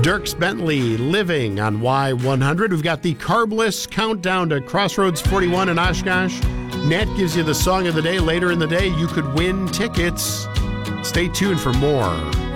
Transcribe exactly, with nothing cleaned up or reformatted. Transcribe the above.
Dierks Bentley, Living on Y one hundred. We've got the Carbless countdown to Crossroads forty-one in Oshkosh. Nat gives you the song of the day later in the day. You could win tickets. Stay tuned for more.